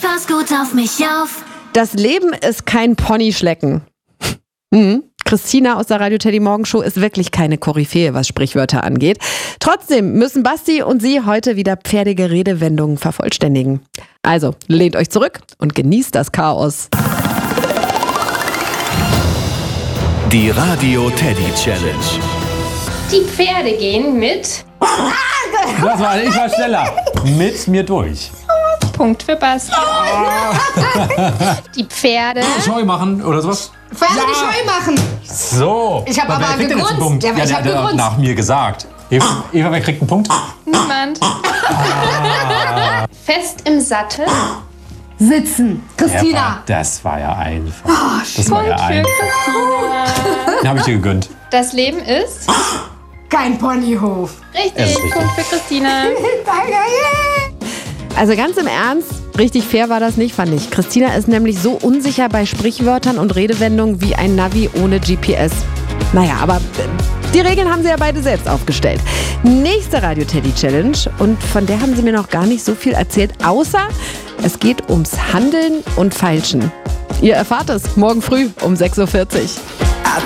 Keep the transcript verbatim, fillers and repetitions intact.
Pass gut auf mich auf. Das Leben ist kein Ponyschlecken. Mhm. Christina aus der Radio Teddy Morgenshow ist wirklich keine Koryphäe, was Sprichwörter angeht. Trotzdem müssen Basti und sie heute wieder pferdige Redewendungen vervollständigen. Also, lehnt euch zurück und genießt das Chaos. Die Radio Teddy Challenge. Die Pferde gehen mit... Das war, ich war schneller. Mit mir durch. Punkt für Basti. Die Pferde... Scheu machen oder sowas? Pferde ja. Scheu machen. So. Ich habe aber wer kriegt denn jetzt einen Punkt? Ja, Ja, ich der, hab der hat nach mir gesagt. Eva, Eva, wer kriegt einen Punkt? Niemand. Ah. Fest im Sattel. Sitzen. Christina. Ja, das war ja einfach. Oh, das war ja Punkt für einfach. Christina. Den habe ich dir gegönnt. Das Leben ist... Kein Ponyhof. Richtig, richtig. Punkt für Christina. Also ganz im Ernst, richtig fair war das nicht, fand ich. Christina ist nämlich so unsicher bei Sprichwörtern und Redewendungen wie ein Navi ohne G P S. Naja, aber die Regeln haben sie ja beide selbst aufgestellt. Nächste Radio Teddy Challenge, und von der haben sie mir noch gar nicht so viel erzählt, außer es geht ums Handeln und Feilschen. Ihr erfahrt es morgen früh um sechs Uhr vierzig.